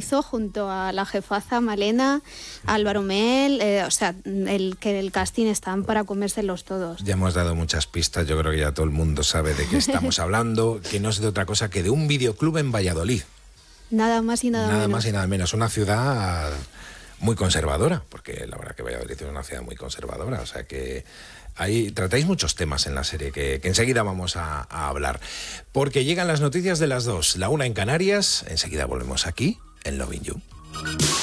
hizo junto a la jefaza Malena, Álvaro Mel, o sea, el casting están para comérselos todos. Ya hemos dado muchas pistas, yo creo que ya todo el mundo sabe de qué estamos hablando, que no es de otra cosa que de un videoclub en Valladolid. Nada más y nada menos. Nada más y nada menos, una ciudad muy conservadora, porque la verdad que Valladolid es una ciudad muy conservadora, o sea que ahí tratáis muchos temas en la serie que enseguida vamos a hablar, porque llegan las noticias de las 2, la 1 en Canarias, enseguida volvemos aquí en Loving You.